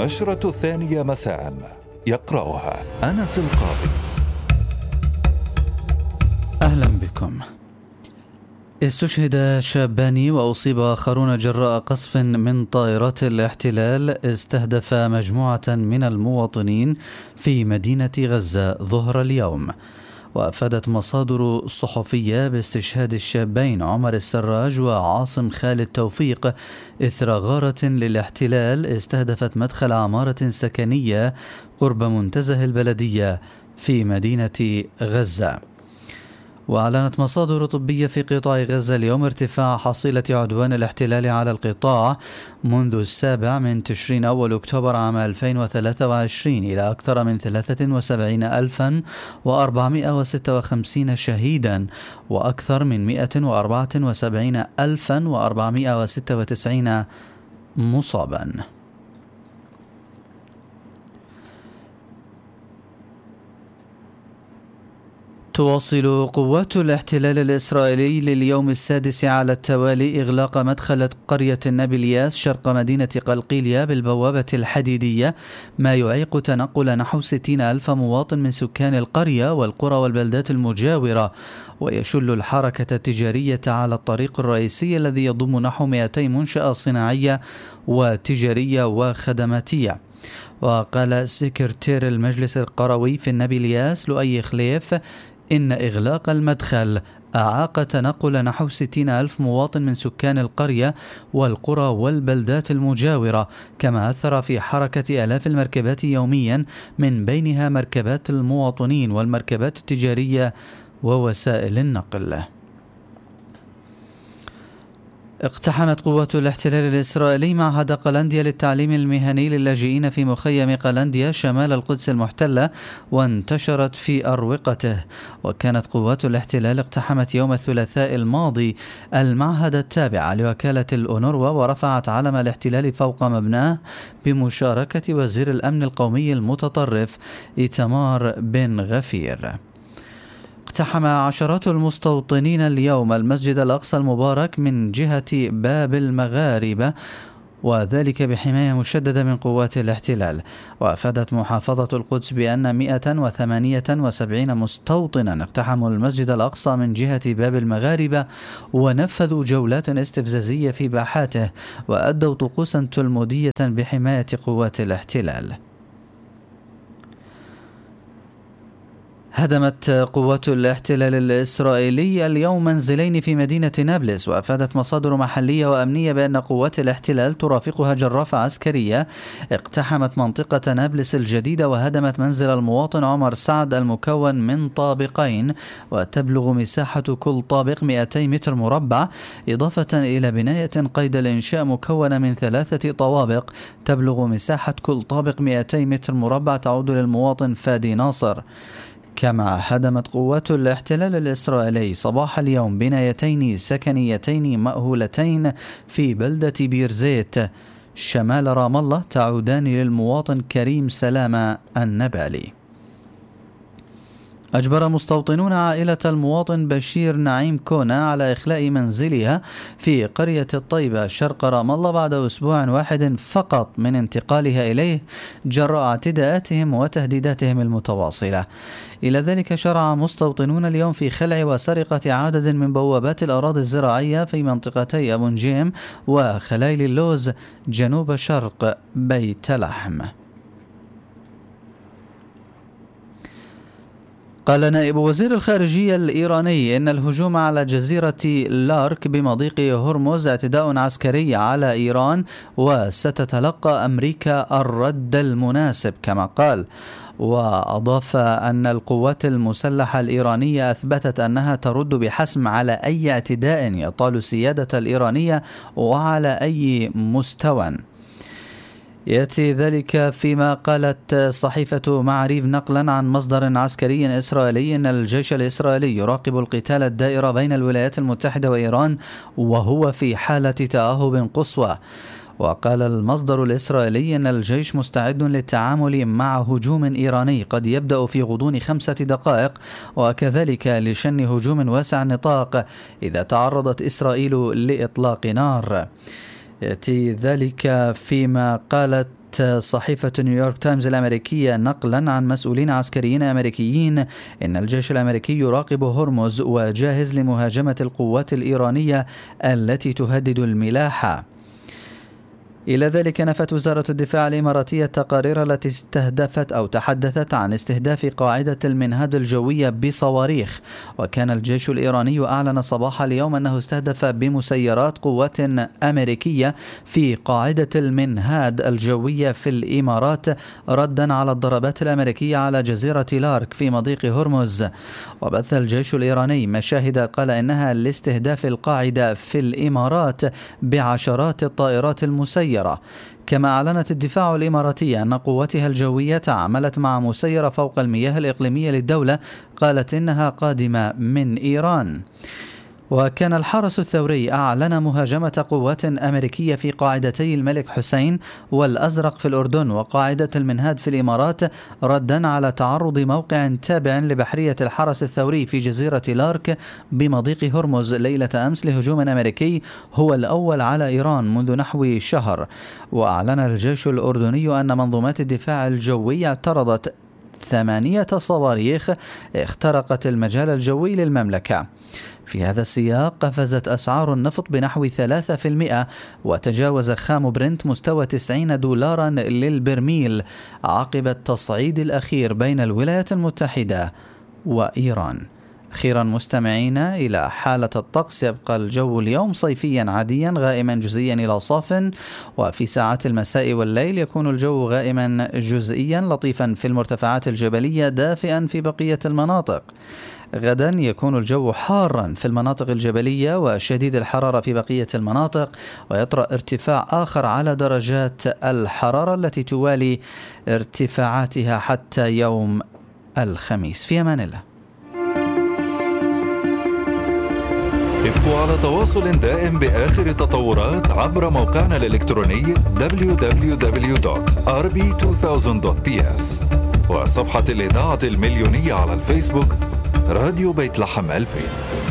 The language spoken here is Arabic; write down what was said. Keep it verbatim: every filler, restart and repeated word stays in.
النشرة الثانية مساء، يقرأها أنس القاضي. أهلا بكم. استشهد شابان وأصيب آخرون جراء قصف من طائرات الاحتلال استهدف مجموعة من المواطنين في مدينة غزة ظهر اليوم. وأفادت مصادر صحفية باستشهاد الشابين عمر السراج وعاصم خالد توفيق إثر غارة للاحتلال استهدفت مدخل عمارة سكنية قرب منتزه البلدية في مدينة غزة. وأعلنت مصادر طبية في قطاع غزة اليوم ارتفاع حصيلة عدوان الاحتلال على القطاع منذ السابع من تشرين أول أكتوبر عام ألفين وثلاثة وعشرين إلى أكثر من ثلاثة وسبعين ألفا وأربعمائة وستة وخمسين شهيدا وأكثر من مائة وأربعة وسبعين ألفا وأربعمائة وستة وتسعين مصابا. تواصل قوات الاحتلال الإسرائيلي لليوم السادس على التوالي إغلاق مدخل قرية نابلياس شرق مدينة قلقيلية بالبوابة الحديدية، ما يعيق تنقل نحو ستين ألف مواطن من سكان القرية والقرى والبلدات المجاورة، ويشل الحركة التجارية على الطريق الرئيسي الذي يضم نحو مئتي منشأة صناعية وتجارية وخدماتية. وقال سكرتير المجلس القروي في النابلياس لؤي خليف إن إغلاق المدخل أعاق تنقل نحو ستين ألف مواطن من سكان القرية والقرى والبلدات المجاورة، كما أثر في حركة آلاف المركبات يوميا من بينها مركبات المواطنين والمركبات التجارية ووسائل النقل. اقتحمت قوات الاحتلال الإسرائيلي معهد قلنديا للتعليم المهني للاجئين في مخيم قلنديا شمال القدس المحتلة وانتشرت في أروقته. وكانت قوات الاحتلال اقتحمت يوم الثلاثاء الماضي المعهد التابع لوكالة الأونروا ورفعت علم الاحتلال فوق مبناه بمشاركة وزير الأمن القومي المتطرف إيتمار بن غفير. اقتحم عشرات المستوطنين اليوم المسجد الأقصى المبارك من جهة باب المغاربة، وذلك بحماية مشددة من قوات الاحتلال. وأفادت محافظة القدس بأن مئة وثمانية وسبعين مستوطنا اقتحموا المسجد الأقصى من جهة باب المغاربة ونفذوا جولات استفزازية في باحاته وأدوا طقوسا تلمودية بحماية قوات الاحتلال. هدمت قوات الاحتلال الإسرائيلي اليوم منزلين في مدينة نابلس. وأفادت مصادر محلية وأمنية بأن قوات الاحتلال ترافقها جرافة عسكرية اقتحمت منطقة نابلس الجديدة وهدمت منزل المواطن عمر سعد المكون من طابقين وتبلغ مساحة كل طابق مئتي متر مربع، إضافة إلى بناية قيد الإنشاء مكونة من ثلاثة طوابق تبلغ مساحة كل طابق مئتي متر مربع تعود للمواطن فادي ناصر. كما هدمت قوات الاحتلال الإسرائيلي صباح اليوم بنايتين سكنيتين مأهولتين في بلدة بيرزيت شمال رام الله تعودان للمواطن كريم سلامة النبالي. أجبر مستوطنون عائلة المواطن بشير نعيم كونا على إخلاء منزلها في قرية الطيبة شرق رام الله بعد أسبوع واحد فقط من انتقالها إليه جراء اعتداءاتهم وتهديداتهم المتواصلة. إلى ذلك شرع مستوطنون اليوم في خلع وسرقة عدد من بوابات الأراضي الزراعية في منطقتي أبو نجيم وخلايل اللوز جنوب شرق بيت لحم. قال نائب وزير الخارجية الإيراني إن الهجوم على جزيرة لارك بمضيق هرمز اعتداء عسكري على إيران وستتلقى أمريكا الرد المناسب كما قال. وأضاف أن القوات المسلحة الإيرانية أثبتت أنها ترد بحسم على أي اعتداء يطال السيادة الإيرانية وعلى أي مستوى. يأتي ذلك فيما قالت صحيفة معريف نقلا عن مصدر عسكري إسرائيلي أن الجيش الإسرائيلي يراقب القتال الدائر بين الولايات المتحدة وإيران وهو في حالة تأهب قصوى. وقال المصدر الإسرائيلي أن الجيش مستعد للتعامل مع هجوم إيراني قد يبدأ في غضون خمسة دقائق، وكذلك لشن هجوم واسع النطاق إذا تعرضت إسرائيل لإطلاق نار. يأتي ذلك فيما قالت صحيفة نيويورك تايمز الأمريكية نقلا عن مسؤولين عسكريين أمريكيين إن الجيش الأمريكي يراقب هرمز وجاهز لمهاجمة القوات الإيرانية التي تهدد الملاحة. إلى ذلك نفت وزارة الدفاع الإماراتية التقارير التي استهدفت أو تحدثت عن استهداف قاعدة المنهاد الجوية بصواريخ. وكان الجيش الإيراني أعلن صباح اليوم أنه استهدف بمسيرات قوات أمريكية في قاعدة المنهاد الجوية في الإمارات ردا على الضربات الأمريكية على جزيرة لارك في مضيق هرمز. وبث الجيش الإيراني مشاهد قال إنها لاستهداف القاعدة في الإمارات بعشرات الطائرات المسيرة. كما أعلنت الدفاع الإماراتية أن قوتها الجوية تعاملت مع مسيرة فوق المياه الإقليمية للدولة قالت إنها قادمة من إيران. وكان الحرس الثوري أعلن مهاجمة قوات أمريكية في قاعدتي الملك حسين والأزرق في الأردن وقاعدة المنهاد في الإمارات ردا على تعرض موقع تابع لبحرية الحرس الثوري في جزيرة لارك بمضيق هرمز ليلة أمس لهجوم أمريكي هو الأول على إيران منذ نحو شهر. وأعلن الجيش الأردني أن منظومات الدفاع الجوي اعترضت ثمانية صواريخ اخترقت المجال الجوي للمملكة. في هذا السياق قفزت أسعار النفط بنحو ثلاثة بالمئة وتجاوز خام برنت مستوى تسعين دولارا للبرميل عقب التصعيد الأخير بين الولايات المتحدة وإيران. أخيرا مستمعين إلى حالة الطقس، يبقى الجو اليوم صيفيا عاديا غائما جزئيا إلى صاف، وفي ساعات المساء والليل يكون الجو غائما جزئيا لطيفا في المرتفعات الجبلية دافئا في بقية المناطق. غدا يكون الجو حارا في المناطق الجبلية وشديد الحرارة في بقية المناطق، ويطرأ ارتفاع آخر على درجات الحرارة التي توالي ارتفاعاتها حتى يوم الخميس. في أمان الله. ابقوا على تواصل دائم بآخر التطورات عبر موقعنا الإلكتروني دبليو دبليو دبليو دوت آر بي ألفين دوت بي إس وصفحة الإذاعة المليونية على الفيسبوك راديو بيت لحم ألفين.